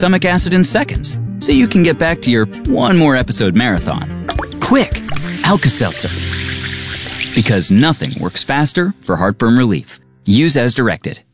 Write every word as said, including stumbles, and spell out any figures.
stomach acid in seconds, so you can get back to your one more episode marathon. Quick, Alka-Seltzer. Because nothing works faster for heartburn relief. Use as directed.